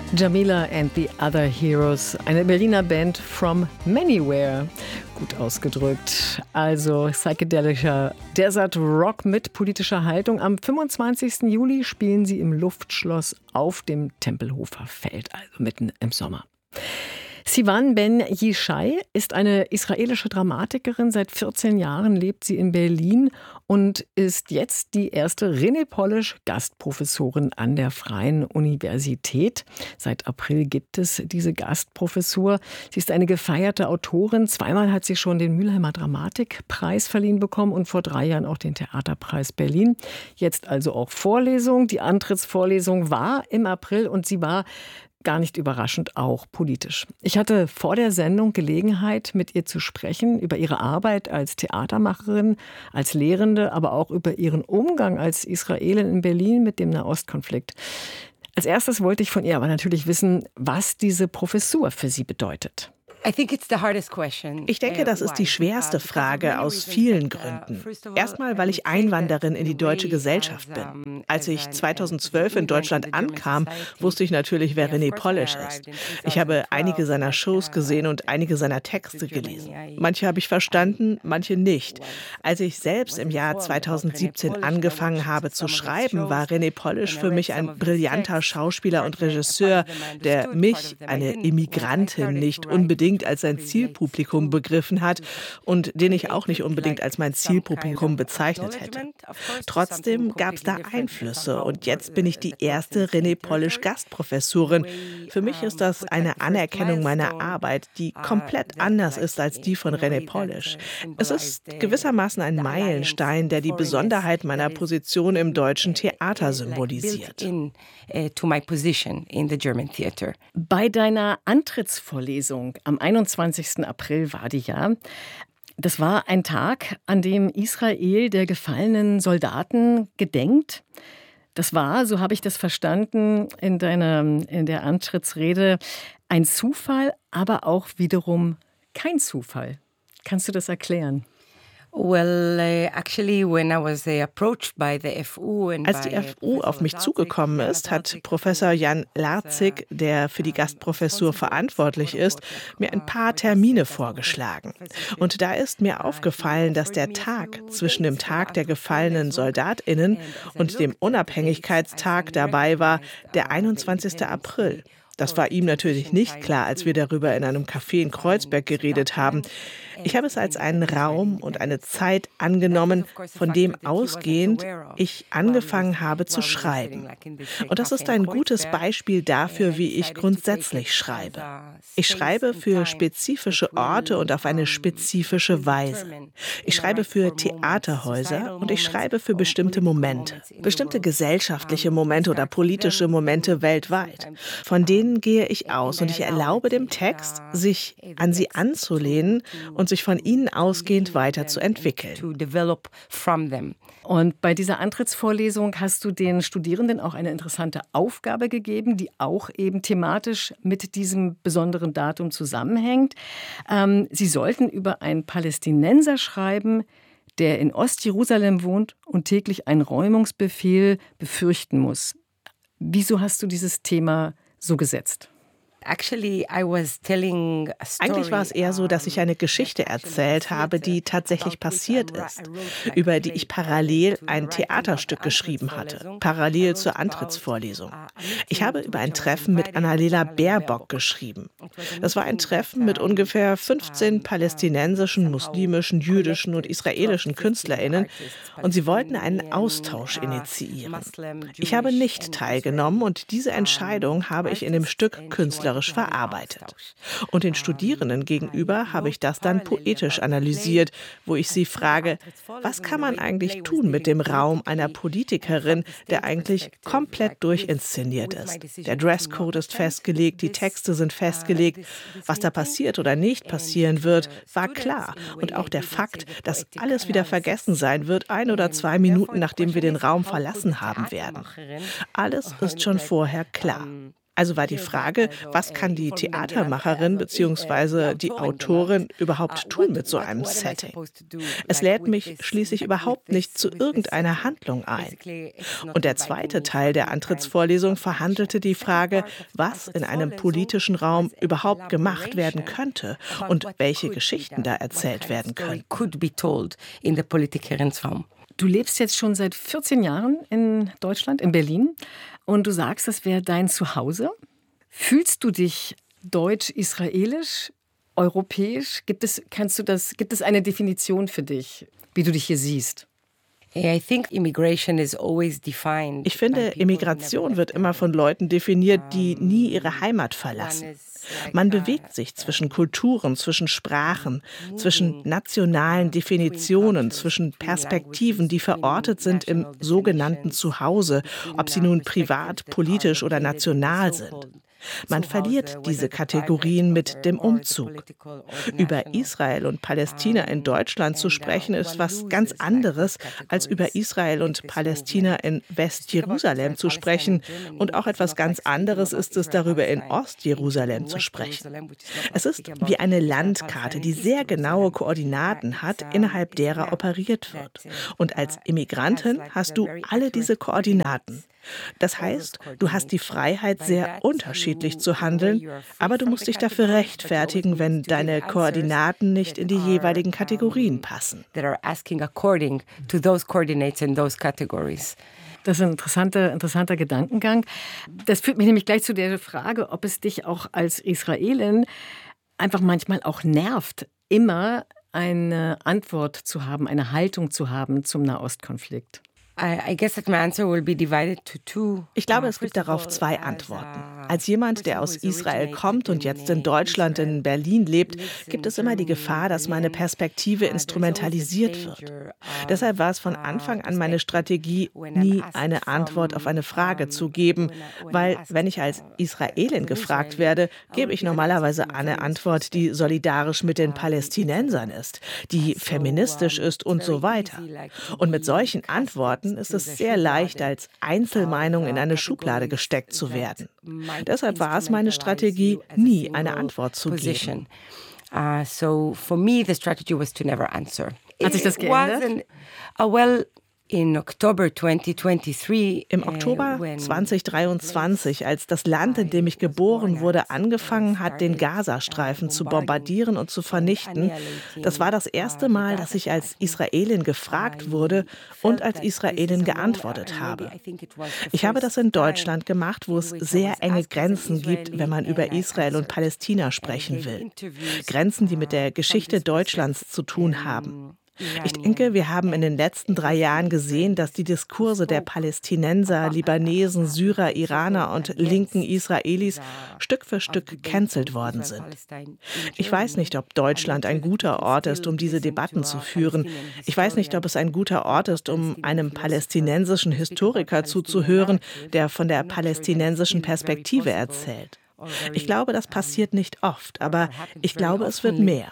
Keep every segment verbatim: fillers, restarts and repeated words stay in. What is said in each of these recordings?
Jamila and the Other Heroes, eine Berliner Band from Manywhere. Gut ausgedrückt. Also psychedelischer Desert Rock mit politischer Haltung. Am fünfundzwanzigsten Juli spielen sie im Luftschloss auf dem Tempelhofer Feld, also mitten im Sommer. Sivan Ben Yishai ist eine israelische Dramatikerin. Seit vierzehn Jahren lebt sie in Berlin und ist jetzt die erste René Polish-Gastprofessorin an der Freien Universität. Seit April gibt es diese Gastprofessur. Sie ist eine gefeierte Autorin. Zweimal hat sie schon den Mülheimer Dramatikpreis verliehen bekommen und vor drei Jahren auch den Theaterpreis Berlin. Jetzt also auch Vorlesung. Die Antrittsvorlesung war im April und sie war gar nicht überraschend auch politisch. Ich hatte vor der Sendung Gelegenheit, mit ihr zu sprechen über ihre Arbeit als Theatermacherin, als Lehrende, aber auch über ihren Umgang als Israelin in Berlin mit dem Nahostkonflikt. Als erstes wollte ich von ihr aber natürlich wissen, was diese Professur für sie bedeutet. Ich denke, das ist die schwerste Frage aus vielen Gründen. Erstmal, weil ich Einwanderin in die deutsche Gesellschaft bin. Als ich zweitausendzwölf in Deutschland ankam, wusste ich natürlich, wer René Polish ist. Ich habe einige seiner Shows gesehen und einige seiner Texte gelesen. Manche habe ich verstanden, manche nicht. Als ich selbst im Jahr zweitausendsiebzehn angefangen habe zu schreiben, war René Polish für mich ein brillanter Schauspieler und Regisseur, der mich, eine Immigrantin, nicht unbedingt als sein Zielpublikum begriffen hat und den ich auch nicht unbedingt als mein Zielpublikum bezeichnet hätte. Trotzdem gab es da Einflüsse und jetzt bin ich die erste René Polish Gastprofessorin. Für mich ist das eine Anerkennung meiner Arbeit, die komplett anders ist als die von René Polish. Es ist gewissermaßen ein Meilenstein, der die Besonderheit meiner Position im deutschen Theater symbolisiert. Bei deiner Antrittsvorlesung am einundzwanzigsten April war die ja. Das war ein Tag, an dem Israel der gefallenen Soldaten gedenkt. Das war, so habe ich das verstanden, in deiner, in der Antrittsrede, ein Zufall, aber auch wiederum kein Zufall. Kannst du das erklären? Als die F U auf mich zugekommen ist, hat Professor Jan Larzig, der für die Gastprofessur verantwortlich ist, mir ein paar Termine vorgeschlagen. Und da ist mir aufgefallen, dass der Tag zwischen dem Tag der gefallenen SoldatInnen und dem Unabhängigkeitstag dabei war, der einundzwanzigsten April. Das war ihm natürlich nicht klar, als wir darüber in einem Café in Kreuzberg geredet haben. Ich habe es als einen Raum und eine Zeit angenommen, von dem ausgehend ich angefangen habe zu schreiben. Und das ist ein gutes Beispiel dafür, wie ich grundsätzlich schreibe. Ich schreibe für spezifische Orte und auf eine spezifische Weise. Ich schreibe für Theaterhäuser und ich schreibe für bestimmte Momente, bestimmte gesellschaftliche Momente oder politische Momente weltweit. Von denen gehe ich aus und ich erlaube dem Text, sich an sie anzulehnen und sich von ihnen ausgehend weiterzuentwickeln. Und bei dieser Antrittsvorlesung hast du den Studierenden auch eine interessante Aufgabe gegeben, die auch eben thematisch mit diesem besonderen Datum zusammenhängt. Ähm, sie sollten über einen Palästinenser schreiben, der in Ostjerusalem wohnt und täglich einen Räumungsbefehl befürchten muss. Wieso hast du dieses Thema so gesetzt? Eigentlich war es eher so, dass ich eine Geschichte erzählt habe, die tatsächlich passiert ist, über die ich parallel ein Theaterstück geschrieben hatte, parallel zur Antrittsvorlesung. Ich habe über ein Treffen mit Annalena Baerbock geschrieben. Das war ein Treffen mit ungefähr fünfzehn palästinensischen, muslimischen, jüdischen und israelischen KünstlerInnen und sie wollten einen Austausch initiieren. Ich habe nicht teilgenommen und diese Entscheidung habe ich in dem Stück künstlerisch verarbeitet. Und den Studierenden gegenüber habe ich das dann poetisch analysiert, wo ich sie frage, was kann man eigentlich tun mit dem Raum einer Politikerin, der eigentlich komplett durchinszeniert ist. Der Dresscode ist festgelegt, die Texte sind festgelegt. Was da passiert oder nicht passieren wird, war klar. Und auch der Fakt, dass alles wieder vergessen sein wird, ein oder zwei Minuten nachdem wir den Raum verlassen haben werden. Alles ist schon vorher klar. Also war die Frage, was kann die Theatermacherin bzw. die Autorin überhaupt tun mit so einem Setting? Es lädt mich schließlich überhaupt nicht zu irgendeiner Handlung ein. Und der zweite Teil der Antrittsvorlesung verhandelte die Frage, was in einem politischen Raum überhaupt gemacht werden könnte und welche Geschichten da erzählt werden können. Du lebst jetzt schon seit vierzehn Jahren in Deutschland, in Berlin, und du sagst, das wäre dein Zuhause. Fühlst du dich deutsch-israelisch, europäisch? Gibt es, kannst du das, gibt es eine Definition für dich, wie du dich hier siehst? Ich finde, Immigration wird immer von Leuten definiert, die nie ihre Heimat verlassen. Man bewegt sich zwischen Kulturen, zwischen Sprachen, zwischen nationalen Definitionen, zwischen Perspektiven, die verortet sind im sogenannten Zuhause, ob sie nun privat, politisch oder national sind. Man verliert diese Kategorien mit dem Umzug. Über Israel und Palästina in Deutschland zu sprechen, ist was ganz anderes, als über Israel und Palästina in Westjerusalem zu sprechen. Und auch etwas ganz anderes ist es, darüber in Ostjerusalem zu sprechen. Es ist wie eine Landkarte, die sehr genaue Koordinaten hat, innerhalb derer operiert wird. Und als Immigrantin hast du alle diese Koordinaten. Das heißt, du hast die Freiheit, sehr unterschiedlich zu handeln, aber du musst dich dafür rechtfertigen, wenn deine Koordinaten nicht in die jeweiligen Kategorien passen. Das ist ein interessanter, interessanter Gedankengang. Das führt mich nämlich gleich zu der Frage, ob es dich auch als Israelin einfach manchmal auch nervt, immer eine Antwort zu haben, eine Haltung zu haben zum Nahostkonflikt. Ich glaube, es gibt darauf zwei Antworten. Als jemand, der aus Israel kommt und jetzt in Deutschland, in Berlin lebt, gibt es immer die Gefahr, dass meine Perspektive instrumentalisiert wird. Deshalb war es von Anfang an meine Strategie, nie eine Antwort auf eine Frage zu geben, weil, wenn ich als Israelin gefragt werde, gebe ich normalerweise eine Antwort, die solidarisch mit den Palästinensern ist, die feministisch ist und so weiter. Und mit solchen Antworten ist es sehr leicht, als Einzelmeinung in eine Schublade gesteckt zu werden. Deshalb war es meine Strategie, nie eine Antwort zu geben. Hat sich das geändert? Im Oktober zweitausenddreiundzwanzig, als das Land, in dem ich geboren wurde, angefangen hat, den Gazastreifen zu bombardieren und zu vernichten, das war das erste Mal, dass ich als Israelin gefragt wurde und als Israelin geantwortet habe. Ich habe das in Deutschland gemacht, wo es sehr enge Grenzen gibt, wenn man über Israel und Palästina sprechen will. Grenzen, die mit der Geschichte Deutschlands zu tun haben. Ich denke, wir haben in den letzten drei Jahren gesehen, dass die Diskurse der Palästinenser, Libanesen, Syrer, Iraner und linken Israelis Stück für Stück gecancelt worden sind. Ich weiß nicht, ob Deutschland ein guter Ort ist, um diese Debatten zu führen. Ich weiß nicht, ob es ein guter Ort ist, um einem palästinensischen Historiker zuzuhören, der von der palästinensischen Perspektive erzählt. Ich glaube, das passiert nicht oft, aber ich glaube, es wird mehr.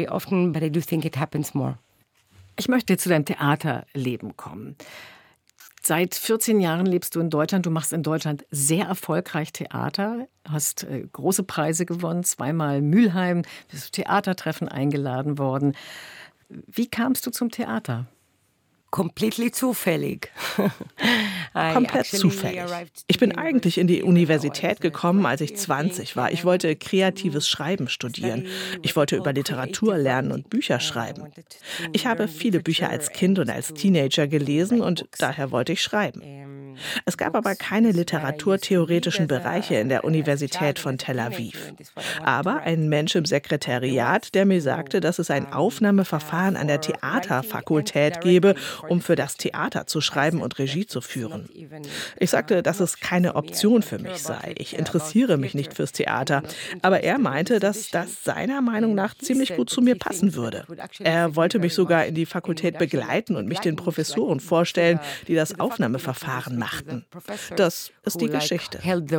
Ich möchte zu deinem Theaterleben kommen. Seit vierzehn Jahren lebst du in Deutschland. Du machst in Deutschland sehr erfolgreich Theater, hast äh, große Preise gewonnen, zweimal Mülheim, bist zu Theatertreffen eingeladen worden. Wie kamst du zum Theater? Completely zufällig. Komplett zufällig. Ich bin eigentlich in die Universität gekommen, als ich zwanzig war. Ich wollte kreatives Schreiben studieren. Ich wollte über Literatur lernen und Bücher schreiben. Ich habe viele Bücher als Kind und als Teenager gelesen und daher wollte ich schreiben. Es gab aber keine literaturtheoretischen Bereiche in der Universität von Tel Aviv. Aber ein Mensch im Sekretariat, der mir sagte, dass es ein Aufnahmeverfahren an der Theaterfakultät gebe, um für das Theater zu schreiben und Regie zu führen. Ich sagte, dass es keine Option für mich sei. Ich interessiere mich nicht fürs Theater. Aber er meinte, dass das seiner Meinung nach ziemlich gut zu mir passen würde. Er wollte mich sogar in die Fakultät begleiten und mich den Professoren vorstellen, die das Aufnahmeverfahren machten. Das ist die Geschichte.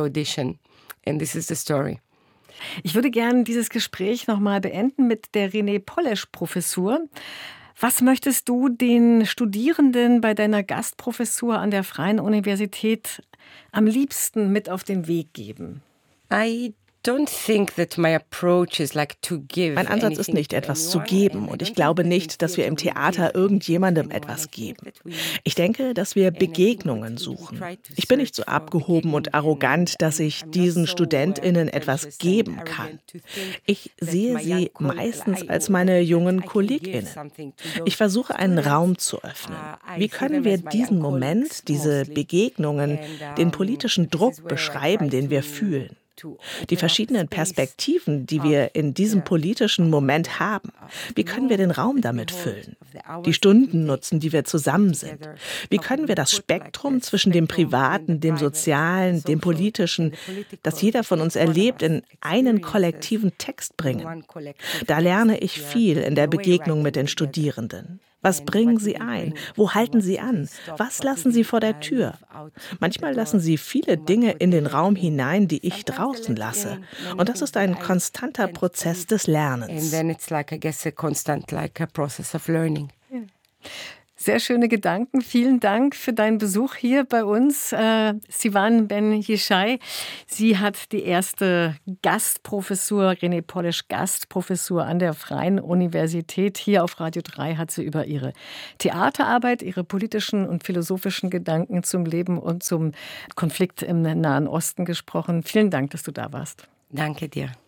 Ich würde gerne dieses Gespräch nochmal beenden mit der René-Polesch-Professur. Was möchtest du den Studierenden bei deiner Gastprofessur an der Freien Universität am liebsten mit auf den Weg geben? I don't think that my approach is like to give. Mein Ansatz ist nicht, etwas zu geben, und ich glaube nicht, dass wir im Theater irgendjemandem etwas geben. Ich denke, dass wir Begegnungen suchen. Ich bin nicht so abgehoben und arrogant, dass ich diesen StudentInnen etwas geben kann. Ich sehe sie meistens als meine jungen KollegInnen. Ich versuche, einen Raum zu öffnen. Wie können wir diesen Moment, diese Begegnungen, den politischen Druck beschreiben, den wir fühlen? Die verschiedenen Perspektiven, die wir in diesem politischen Moment haben. Wie können wir den Raum damit füllen? Die Stunden nutzen, die wir zusammen sind. Wie können wir das Spektrum zwischen dem Privaten, dem Sozialen, dem Politischen, das jeder von uns erlebt, in einen kollektiven Text bringen? Da lerne ich viel in der Begegnung mit den Studierenden. Was bringen sie ein? Wo halten sie an? Was lassen sie vor der Tür? Manchmal lassen sie viele Dinge in den Raum hinein, die ich draußen lasse. Und das ist ein konstanter Prozess des Lernens. Sehr schöne Gedanken. Vielen Dank für deinen Besuch hier bei uns. Äh, Sivan Ben-Yishai. Sie hat die erste Gastprofessur, René Polish Gastprofessur an der Freien Universität. Hier auf Radio drei hat sie über ihre Theaterarbeit, ihre politischen und philosophischen Gedanken zum Leben und zum Konflikt im Nahen Osten gesprochen. Vielen Dank, dass du da warst. Danke dir.